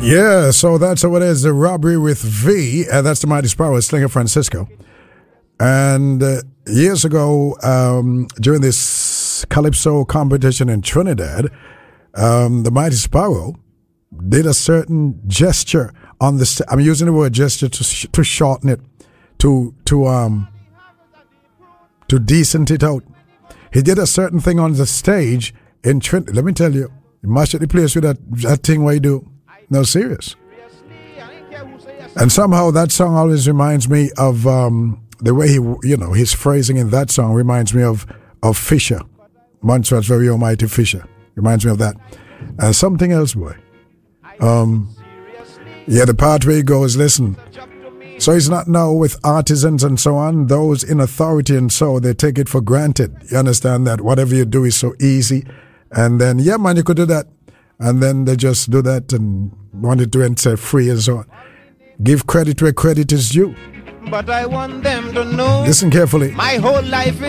Yeah, so that's how it is. The robbery with V. That's the Mighty Sparrow, Slinger Francisco. And years ago, during this Calypso competition in Trinidad, the Mighty Sparrow did a certain gesture on the I'm using the word gesture to shorten it, to decent it out. He did a certain thing on the stage in Trinidad. Let me tell you, you mash up the place with that thing what you do. No, serious. And somehow that song always reminds me of the way his phrasing in that song reminds me of Fisher, Montserrat's very almighty Fisher. Reminds me of that. And something else, boy. The part where he goes, listen. So he's not now with artisans and so on, those in authority, and so they take it for granted. You understand that whatever you do is so easy. And then, yeah, man, you could do that. And then they just do that and want it to enter free and so on. Give credit where credit is due. But I want them to know. Listen carefully. My whole life